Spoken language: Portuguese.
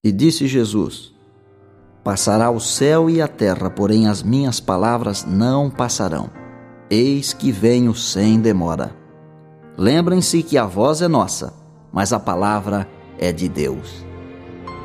E disse Jesus: Passará o céu e a terra, porém as minhas palavras não passarão. Eis que venho sem demora. Lembrem-se que a voz é nossa, mas a palavra é de Deus.